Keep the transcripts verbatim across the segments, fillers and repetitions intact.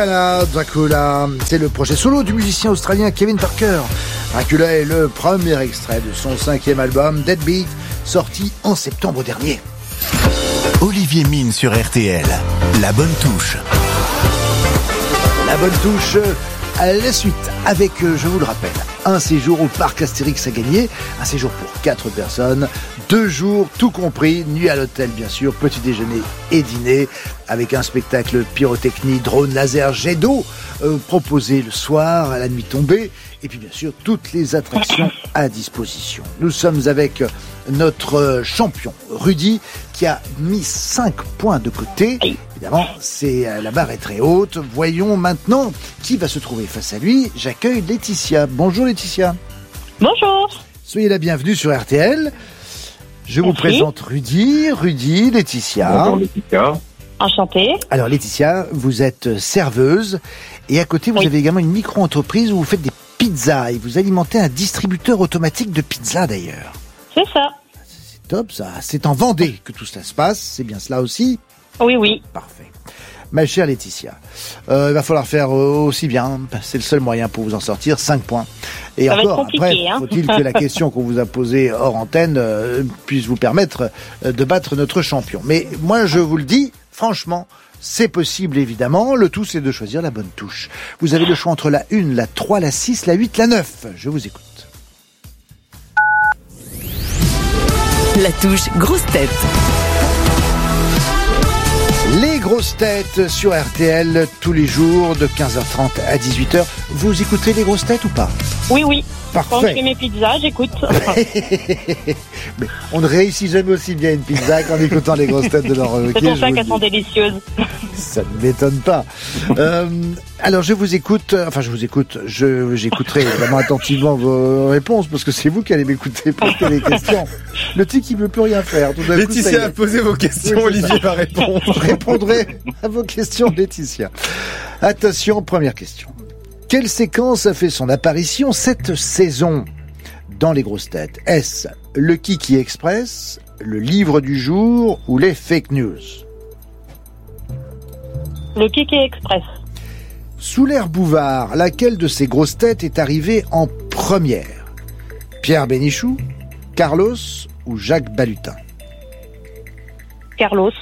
Voilà, Dracula, c'est le projet solo du musicien australien Kevin Parker. Dracula est le premier extrait de son cinquième album, Deadbeat, sorti en septembre dernier. Olivier Mine sur R T L, la bonne touche. La bonne touche à la suite avec, je vous le rappelle, un séjour au parc Astérix à gagner, un séjour pour quatre personnes, deux jours tout compris, nuit à l'hôtel bien sûr, petit déjeuner et dîner, avec un spectacle pyrotechnie, drone, laser, jet d'eau euh, proposé le soir à la nuit tombée, et puis bien sûr toutes les attractions à disposition. Nous sommes avec notre champion Rudy qui a mis cinq points de côté. Évidemment, c'est, la barre est très haute. Voyons maintenant qui va se trouver face à lui. J'accueille Laetitia. Bonjour Laetitia. Bonjour. Soyez la bienvenue sur R T L. Je vous Merci. présente Rudy, Rudy, Laetitia. Bonjour Laetitia. Enchantée. Alors Laetitia, vous êtes serveuse et à côté vous Oui. avez également une micro-entreprise où vous faites des pizzas et vous alimentez un distributeur automatique de pizza d'ailleurs. C'est ça. C'est top ça. C'est en Vendée que tout cela se passe. C'est bien cela aussi? Oui, oui. Parfait. Ma chère Laetitia, euh, il va falloir faire euh, aussi bien. C'est le seul moyen pour vous en sortir. cinq points. Et Ça va encore, être compliqué, après, hein. faut-il que la question qu'on vous a posée hors antenne euh, puisse vous permettre euh, de battre notre champion. Mais moi, je vous le dis, franchement, c'est possible évidemment. Le tout, c'est de choisir la bonne touche. Vous avez le choix entre la un, la trois, la six, la huit, la neuf. Je vous écoute. La touche grosse tête. Les grosses têtes sur R T L tous les jours de quinze heures trente à dix-huit heures. Vous écoutez les grosses têtes ou pas? Oui, oui. Quand je Parfait. fais mes pizzas, j'écoute. Mais on ne réussit jamais aussi bien une pizza qu'en écoutant les grosses têtes de Laurent Wauquiez. C'est pour je ça vous qu'elles le sont dis. délicieuses. Ça ne m'étonne pas. Euh, alors je vous écoute, euh, enfin je vous écoute, je, j'écouterai vraiment attentivement vos réponses parce que c'est vous qui allez m'écouter poser les questions. Le tic il ne veut plus rien faire. Tout d'un coup, ça y Laetitia est. a posé vos questions, Oui, c'est Olivier ça. va répondre. Je répondrai à vos questions, Laetitia. Attention, première question. Quelle séquence a fait son apparition cette saison dans les grosses têtes? Est-ce le Kiki Express, le livre du jour ou les fake news? Le Kiki Express. Sous l'ère Bouvard, laquelle de ces grosses têtes est arrivée en première? Pierre Bénichou, Carlos ou Jacques Balutin? Carlos.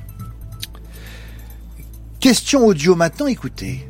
Question audio maintenant, écoutez.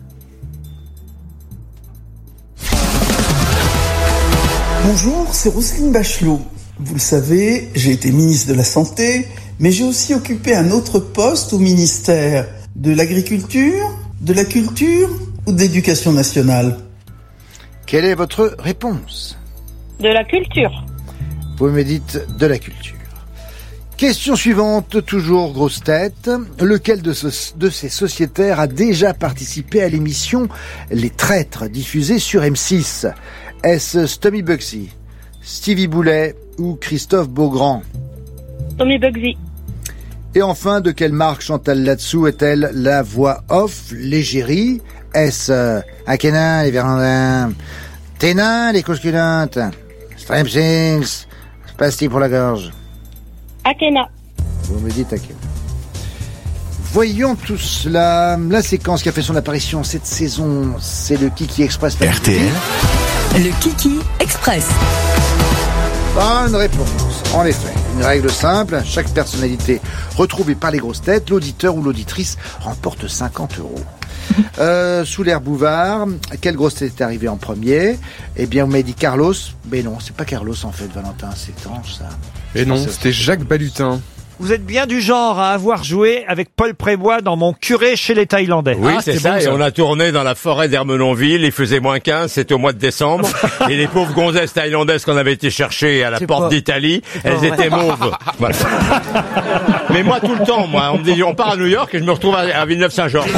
Bonjour, c'est Roselyne Bachelot. Vous le savez, j'ai été ministre de la Santé, mais j'ai aussi occupé un autre poste au ministère de l'Agriculture, de la Culture ou de l'Éducation nationale. Quelle est votre réponse? De la culture. Vous me dites de la culture. Question suivante, toujours grosse tête. Lequel de, ce- de ces sociétaires a déjà participé à l'émission Les Traîtres, diffusée sur M six? Est-ce Stomy Bugsy, Stevie Boulet ou Christophe Beaugrand? Tommy Bugsy. Et enfin, de quelle marque Chantal Latsou est-elle la voix off? L'égérie? Est-ce euh, Akenin, les Vérandins, Ténin, les couches culantes, Strepsils, Pastilles pour la gorge? Akena. Vous me dites Akena. Voyons tout cela. La séquence qui a fait son apparition cette saison, c'est le Kiki Express. R T L, Le Kiki Express. Bonne réponse. En effet, une règle simple, chaque personnalité retrouvée par les grosses têtes, l'auditeur ou l'auditrice remporte cinquante euros. Euh, sous l'ère Bouvard, quelle grosse tête est arrivée en premier? Eh bien, vous m'avez dit Carlos. Mais non, c'est pas Carlos en fait, Valentin, c'est étrange ça. Et non, c'était Jacques Balutin. Vous êtes bien du genre à avoir joué avec Paul Prébois dans Mon curé chez les Thaïlandais. Oui, Ah, c'est c'était ça, bon, et on a tourné dans la forêt d'Ermenonville, il faisait moins quinze, c'était au mois de décembre, et les pauvres gonzesses thaïlandaises qu'on avait été chercher à la C'est porte pas- d'Italie, c'est pas elles vrai. étaient mauves. Voilà. Mais moi, tout le temps, moi, on me dit, on part à New York et je me retrouve à, à Villeneuve-Saint-Georges.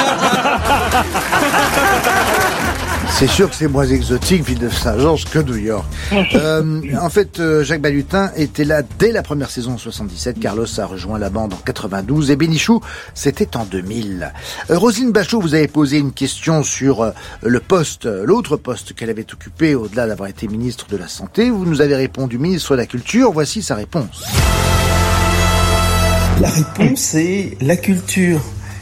C'est sûr que c'est moins exotique, Villeneuve-Saint-Georges, que New York. Euh, en fait, euh, Jacques Balutin était là dès la première saison en soixante-dix-sept. Carlos a rejoint la bande en quatre-vingt-douze et Bénichou, c'était en deux mille. Euh, Roselyne Bachelot, vous avez posé une question sur euh, le poste, euh, l'autre poste qu'elle avait occupé au-delà d'avoir été ministre de la Santé. Vous nous avez répondu ministre de la Culture. Voici sa réponse. La réponse est la culture.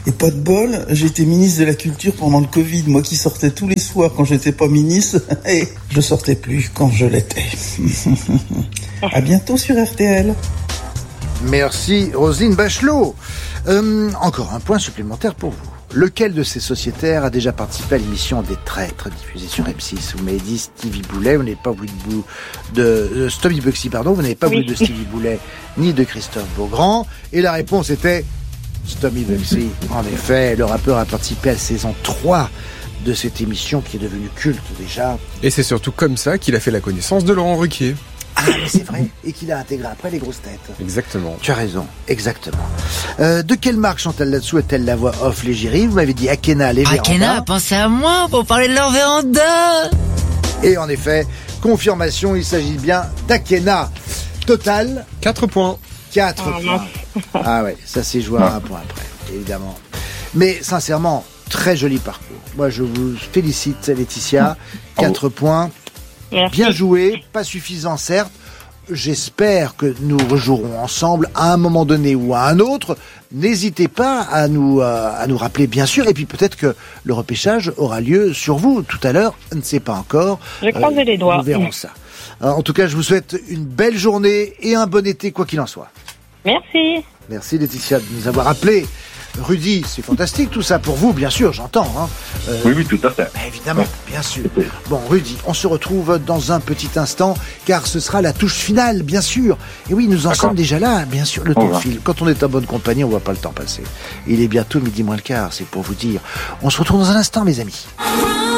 Et pas de bol, j'ai été ministre de la Culture pendant le Covid. Moi qui sortais tous les soirs quand j'étais pas ministre, et je sortais plus quand je l'étais. À bientôt sur R T L. Merci Roselyne Bachelot. Euh, encore un point supplémentaire pour vous. Lequel de ces sociétaires a déjà participé à l'émission des Traîtres diffusée sur M six? Vous m'avez dit Stevie Boulet, vous n'avez pas voulu de, Bou... de... Euh, Stevie Bugsy, pardon, vous n'avez pas oui. voulu de Stevie Boulet ni de Christophe Beaugrand. Et la réponse était Stevie Bugsy. En effet, le rappeur a participé à la saison trois de cette émission qui est devenue culte déjà. Et c'est surtout comme ça qu'il a fait la connaissance de Laurent Ruquier. Ah, mais c'est vrai. Et qu'il a intégré après les grosses têtes. Exactement. Tu as raison. Exactement. Euh, de quelle marque Chantal Latsou est-elle la voix off l'égérie? Vous m'avez dit Akena, les vérandas. Akena, pensez à moi pour parler de leur véranda. Et en effet, confirmation, il s'agit bien d'Akena. Total quatre points. quatre Ah, points. Ah ouais, ça c'est joué à un point après, évidemment. Mais sincèrement, très joli parcours. Moi, je vous félicite, Laetitia. quatre oh. points. Merci. Bien joué, pas suffisant certes. J'espère que nous rejouerons ensemble à un moment donné ou à un autre. N'hésitez pas à nous euh, à nous rappeler bien sûr. Et puis peut-être que le repêchage aura lieu sur vous tout à l'heure. On ne sait pas encore. Je croise euh, les doigts. Nous verrons ça. Alors, en tout cas, je vous souhaite une belle journée et un bon été quoi qu'il en soit. Merci. Merci Laetitia de nous avoir appelés. Rudy, c'est fantastique tout ça pour vous, bien sûr, j'entends. Hein. Euh, oui, oui, tout à fait. Évidemment, bien sûr. Bon, Rudy, on se retrouve dans un petit instant, car ce sera la touche finale, bien sûr. Et oui, nous en D'accord. sommes déjà là, bien sûr, le temps file. Quand on est en bonne compagnie, on ne voit pas le temps passer. Il est bientôt midi moins le quart, c'est pour vous dire. On se retrouve dans un instant, mes amis.